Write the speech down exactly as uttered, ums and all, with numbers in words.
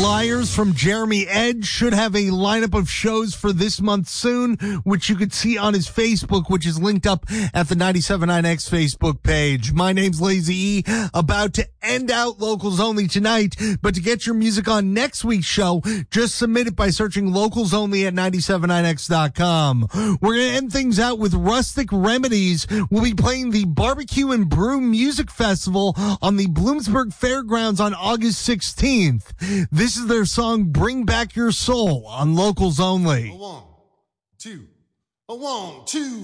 Liars from Jeremy Edge should have a lineup of shows for this month soon, which you could see on his Facebook, which is linked up at the ninety-seven point nine X Facebook page. My name's Lazy E, about to end out Locals Only tonight, but to get your music on next week's show, just submit it by searching Locals Only at ninety-seven point nine X dot com. We're going to end things out with Rustic Remedies. We'll be playing the Barbecue and Brew Music Festival on the Bloomsburg Fairgrounds on August sixteenth. This is their song, Bring Back Your Soul, on Locals Only. A one, two, a one, two.